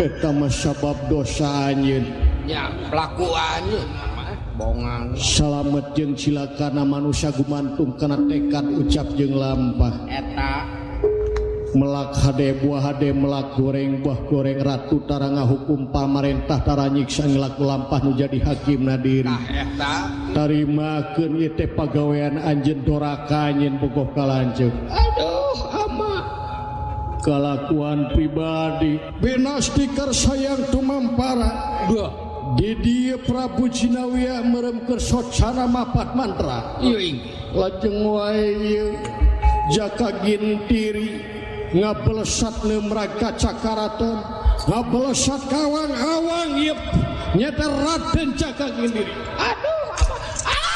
eta mah sabab dosa anjeun nya pelaku anjeun bongang salamet jeung cilakana manusia gumantung kana tekad ucap jeung lampah eta melak hade buah hade melak goreng buah goreng ratu tara ngahukum pamarentah tara nyiksa ngelaku lampah nu jadi hakim na diri tah eta tarimakeun ieu teh pagawean anjeun doraka anjeun bogoh kalanceuk aduh ama kalakuan pribadi binastikar sayang tumampara duh di dieu Prabu Jinawiya meremkeun socana mapat mantra ieu lajeng wae ieu jaka gintiri ngabelesat nemraga cakaraton ngabelesat kawang awang yep nyata Raden Jaka Gintiri